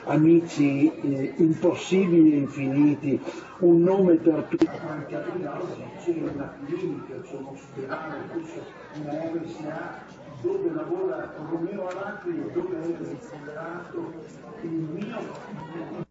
amici impossibili e infiniti, un nome per tutti. C'è una clinica, c'è un ospedale, una RSA dove lavora Romeo Aracri e dove è considerato il mio